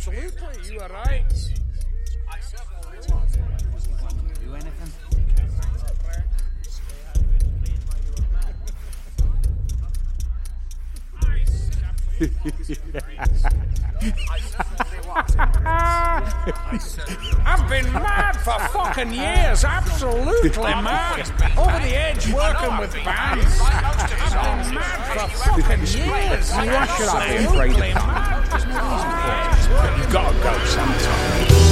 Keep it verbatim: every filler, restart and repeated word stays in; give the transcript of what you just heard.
absolutely. You are right. Do anything? I've been mad for fucking years, absolutely mad. Over the edge working with bands. I've been mad for fucking years. Why should I be afraid of that? Absolutely mad. You've got to go sometime.